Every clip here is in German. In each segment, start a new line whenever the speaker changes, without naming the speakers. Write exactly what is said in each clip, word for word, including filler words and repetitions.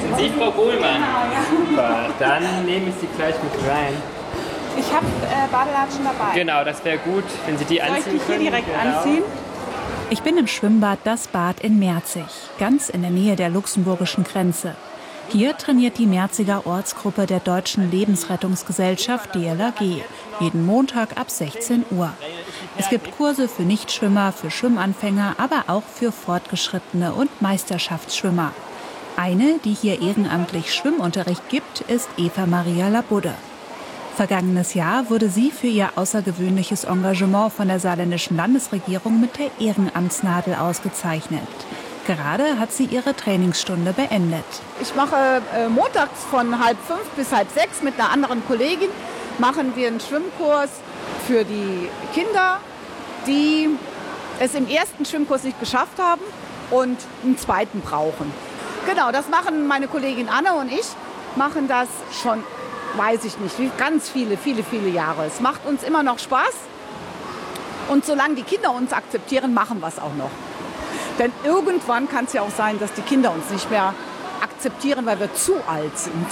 Sind Sie Frau Bohlmann?
Genau, ja.
Super, dann nehme ich Sie gleich mit rein.
Ich habe äh, Badelatschen dabei.
Genau, das wäre gut, wenn Sie die
Soll
anziehen
ich die hier
können.
direkt
Genau.
anziehen?
Ich bin im Schwimmbad Das Bad in Merzig, ganz in der Nähe der luxemburgischen Grenze. Hier trainiert die Merziger Ortsgruppe der Deutschen Lebensrettungsgesellschaft D L R G, jeden Montag ab sechzehn Uhr. Es gibt Kurse für Nichtschwimmer, für Schwimmanfänger, aber auch für Fortgeschrittene und Meisterschaftsschwimmer. Eine, die hier ehrenamtlich Schwimmunterricht gibt, ist Eva Maria Labudde. Vergangenes Jahr wurde sie für ihr außergewöhnliches Engagement von der saarländischen Landesregierung mit der Ehrenamtsnadel ausgezeichnet. Gerade hat sie ihre Trainingsstunde beendet.
Ich mache äh, montags von halb fünf bis halb sechs mit einer anderen Kollegin, machen wir einen Schwimmkurs für die Kinder, die es im ersten Schwimmkurs nicht geschafft haben und einen zweiten brauchen. Genau, das machen meine Kollegin Anne und ich, machen das schon, weiß ich nicht, wie ganz viele, viele, viele Jahre. Es macht uns immer noch Spaß und solange die Kinder uns akzeptieren, machen wir es auch noch. Denn irgendwann kann es ja auch sein, dass die Kinder uns nicht mehr akzeptieren, weil wir zu alt sind.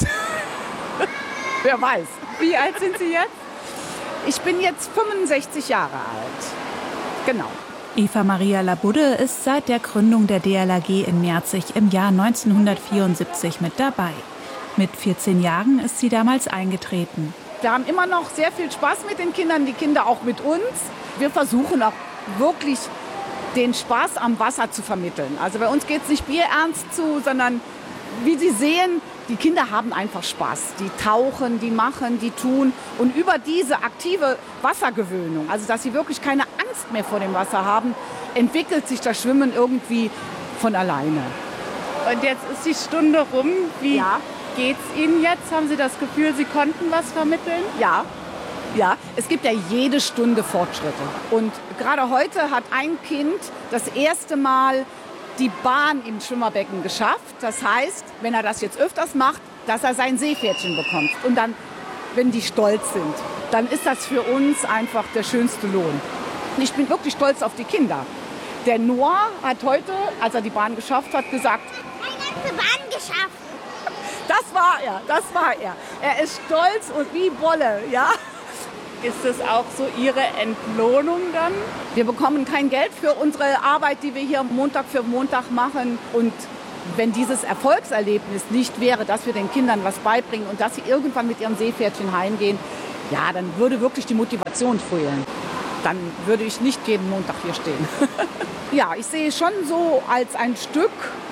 Wer weiß.
Wie alt sind Sie jetzt?
Ich bin jetzt fünfundsechzig Jahre alt. Genau.
Eva Maria Labudde ist seit der Gründung der D L R G in Merzig im Jahr neunzehnhundertvierundsiebzig mit dabei. Mit vierzehn Jahren ist sie damals eingetreten.
Wir haben immer noch sehr viel Spaß mit den Kindern, die Kinder auch mit uns. Wir versuchen auch wirklich den Spaß am Wasser zu vermitteln. Also bei uns geht es nicht bierernst zu, sondern wie Sie sehen, die Kinder haben einfach Spaß. Die tauchen, die machen, die tun. Und über diese aktive Wassergewöhnung, also dass sie wirklich keine Angst mehr vor dem Wasser haben, entwickelt sich das Schwimmen irgendwie von alleine.
Und jetzt ist die Stunde rum. Wie
Ja.
geht's Ihnen jetzt? Haben Sie das Gefühl, Sie konnten was vermitteln?
Ja, ja, es gibt ja jede Stunde Fortschritte. Und gerade heute hat ein Kind das erste Mal die Bahn im Schwimmerbecken geschafft. Das heißt, wenn er das jetzt öfters macht, dass er sein Seepferdchen bekommt. Und dann, wenn die stolz sind, dann ist das für uns einfach der schönste Lohn. Und ich bin wirklich stolz auf die Kinder. Der Noah hat heute, als er die Bahn geschafft hat, gesagt,
Die Bahn geschafft.
das war er, das war er. Er ist stolz und wie Bolle, ja.
Ist es auch so Ihre Entlohnung dann?
Wir bekommen kein Geld für unsere Arbeit, die wir hier Montag für Montag machen. Und wenn dieses Erfolgserlebnis nicht wäre, dass wir den Kindern was beibringen und dass sie irgendwann mit ihrem Seepferdchen heimgehen, ja, dann würde wirklich die Motivation fehlen. Dann würde ich nicht jeden Montag hier stehen. Ja, ich sehe schon so als ein Stück,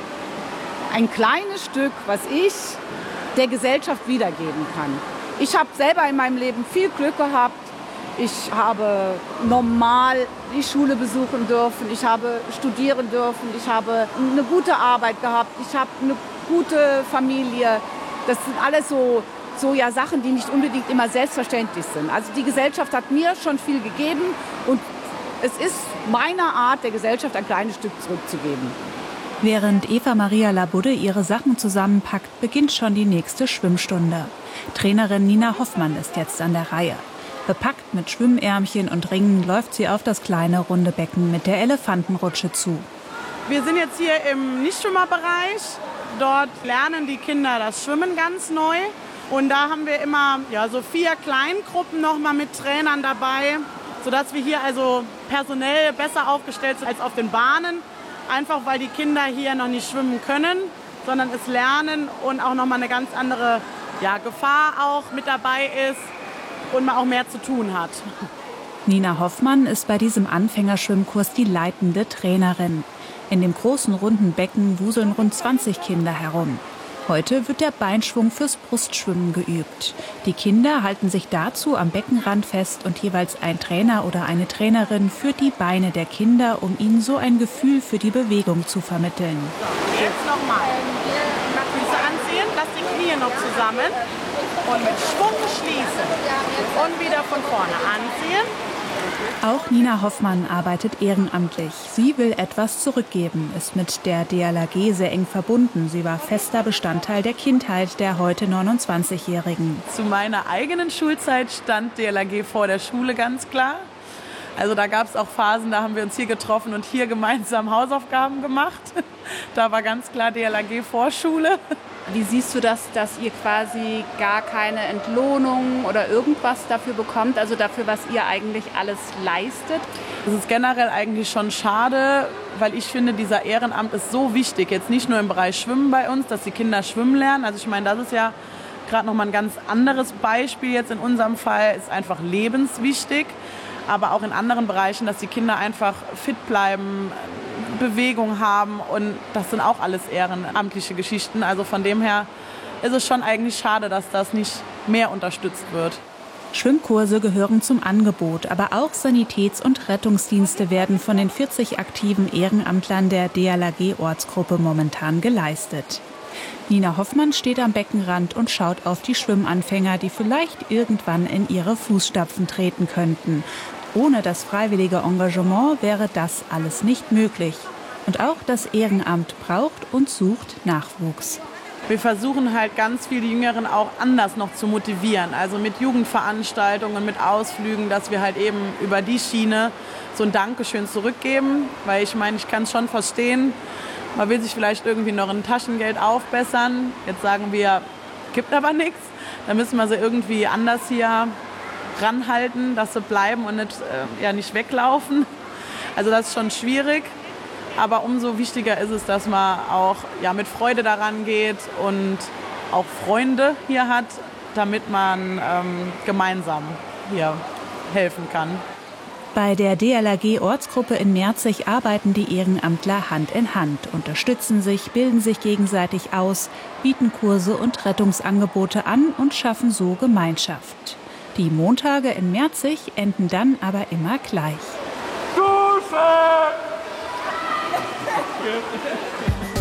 ein kleines Stück, was ich der Gesellschaft wiedergeben kann. Ich habe selber in meinem Leben viel Glück gehabt. Ich habe normal die Schule besuchen dürfen. Ich habe studieren dürfen. Ich habe eine gute Arbeit gehabt. Ich habe eine gute Familie. Das sind alles so, so ja Sachen, die nicht unbedingt immer selbstverständlich sind. Also die Gesellschaft hat mir schon viel gegeben. Und es ist meine Art, der Gesellschaft ein kleines Stück zurückzugeben.
Während Eva Maria Labudde ihre Sachen zusammenpackt, beginnt schon die nächste Schwimmstunde. Trainerin Nina Hoffmann ist jetzt an der Reihe. Bepackt mit Schwimmärmchen und Ringen läuft sie auf das kleine runde Becken mit der Elefantenrutsche zu.
Wir sind jetzt hier im Nichtschwimmerbereich. Dort lernen die Kinder das Schwimmen ganz neu. Und da haben wir immer ja, so vier Kleingruppen noch mal mit Trainern dabei, sodass wir hier also personell besser aufgestellt sind als auf den Bahnen. Einfach weil die Kinder hier noch nicht schwimmen können, sondern es lernen und auch noch mal eine ganz andere ja, Gefahr auch mit dabei ist und man auch mehr zu tun hat.
Nina Hoffmann ist bei diesem Anfängerschwimmkurs die leitende Trainerin. In dem großen runden Becken wuseln rund zwanzig Kinder herum. Heute wird der Beinschwung fürs Brustschwimmen geübt. Die Kinder halten sich dazu am Beckenrand fest und jeweils ein Trainer oder eine Trainerin führt die Beine der Kinder, um ihnen so ein Gefühl für die Bewegung zu vermitteln.
Jetzt nochmal. Füße anziehen, lass die Knie noch zusammen und mit Schwung schließen. Und wieder von vorne anziehen.
Auch Nina Hoffmann arbeitet ehrenamtlich. Sie will etwas zurückgeben, ist mit der D L R G sehr eng verbunden. Sie war fester Bestandteil der Kindheit der heute neunundzwanzigjährigen.
Zu meiner eigenen Schulzeit stand D L R G vor der Schule ganz klar. Also da gab es auch Phasen, da haben wir uns hier getroffen und hier gemeinsam Hausaufgaben gemacht. Da war ganz klar D L R G Vorschule.
Wie siehst du das, dass ihr quasi gar keine Entlohnung oder irgendwas dafür bekommt, also dafür, was ihr eigentlich alles leistet?
Es ist generell eigentlich schon schade, weil ich finde, dieser Ehrenamt ist so wichtig. Jetzt nicht nur im Bereich Schwimmen bei uns, dass die Kinder schwimmen lernen. Also ich meine, das ist ja gerade noch mal ein ganz anderes Beispiel jetzt in unserem Fall, ist einfach lebenswichtig. Aber auch in anderen Bereichen, dass die Kinder einfach fit bleiben, Bewegung haben, und das sind auch alles ehrenamtliche Geschichten. Also von dem her ist es schon eigentlich schade, dass das nicht mehr unterstützt wird.
Schwimmkurse gehören zum Angebot, aber auch Sanitäts- und Rettungsdienste werden von den vierzig aktiven Ehrenamtlern der D L R G-Ortsgruppe momentan geleistet. Nina Hoffmann steht am Beckenrand und schaut auf die Schwimmanfänger, die vielleicht irgendwann in ihre Fußstapfen treten könnten. Ohne das freiwillige Engagement wäre das alles nicht möglich. Und auch das Ehrenamt braucht und sucht Nachwuchs.
Wir versuchen halt ganz viele Jüngeren auch anders noch zu motivieren. Also mit Jugendveranstaltungen, mit Ausflügen, dass wir halt eben über die Schiene so ein Dankeschön zurückgeben. Weil ich meine, ich kann es schon verstehen, man will sich vielleicht irgendwie noch ein Taschengeld aufbessern. Jetzt sagen wir, gibt aber nichts. Da müssen wir sie irgendwie anders hier ranhalten, dass sie bleiben und nicht, äh, ja, nicht weglaufen. Also das ist schon schwierig. Aber umso wichtiger ist es, dass man auch ja, mit Freude daran geht und auch Freunde hier hat, damit man ähm, gemeinsam hier helfen kann.
Bei der D L R G-Ortsgruppe in Merzig arbeiten die Ehrenamtler Hand in Hand, unterstützen sich, bilden sich gegenseitig aus, bieten Kurse und Rettungsangebote an und schaffen so Gemeinschaft. Die Montage in Merzig enden dann aber immer gleich.
Duschen!